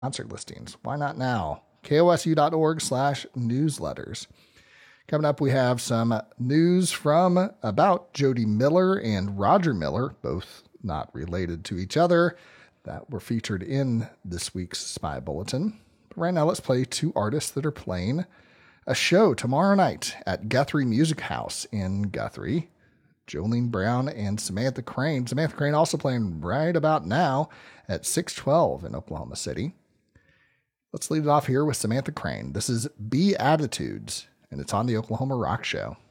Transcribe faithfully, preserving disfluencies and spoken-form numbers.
Concert listings. Why not now? kosu.org slash newsletters. Coming up, we have some news from about Jody Miller and Roger Miller, both not related to each other, that were featured in this week's Spy Bulletin. But right now, let's play two artists that are playing a show tomorrow night at Guthrie Music House in Guthrie. Jolene Brown and Samantha Crane. Samantha Crane also playing right about now at six twelve in Oklahoma City. Let's lead it off here with Samantha Crane. This is Beatitudes, and it's on the Oklahoma Rock Show.